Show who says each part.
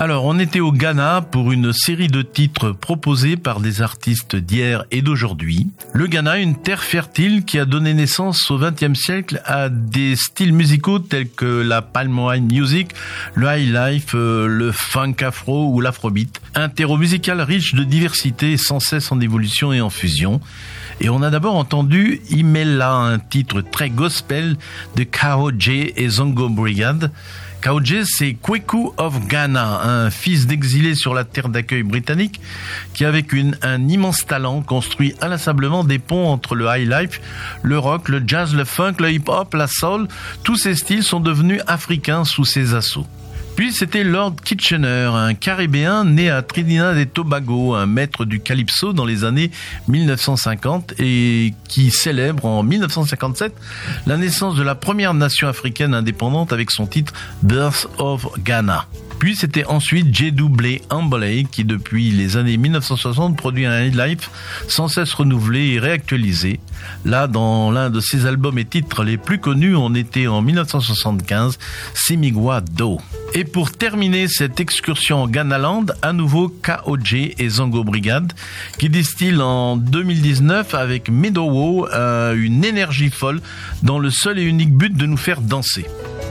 Speaker 1: Alors, on était au Ghana pour une série de titres proposés par des artistes d'hier et d'aujourd'hui. Le Ghana, une terre fertile qui a donné naissance au XXe siècle à des styles musicaux tels que la palm wine music, le high life, le funk afro ou l'afrobeat. Un terreau musical riche de diversité, sans cesse en évolution et en fusion. Et on a d'abord entendu Imela, un titre très gospel de K.O.J. et Zongo Brigade. K.O.J. c'est Kweku of Ghana, un fils d'exilé sur la terre d'accueil britannique qui avec un immense talent construit inlassablement des ponts entre le high life, le rock, le jazz, le funk, le hip-hop, la soul. Tous ces styles sont devenus africains sous ses assauts. Puis c'était Lord Kitchener, un Caribéen né à Trinidad et Tobago, un maître du calypso dans les années 1950 et qui célèbre en 1957 la naissance de la première nation africaine indépendante avec son titre Birth of Ghana. Puis c'était ensuite Jedoublé Ambole qui depuis les années 1960 produit un live sans cesse renouvelé et réactualisé. Là, dans l'un de ses albums et titres les plus connus, on était en 1975, Simigwa Do. Et pour terminer cette excursion en Ghanaland, à nouveau K.O.J. et Zongo Brigade qui distillent en 2019 avec Medowo une énergie folle dans le seul et unique but de nous faire danser.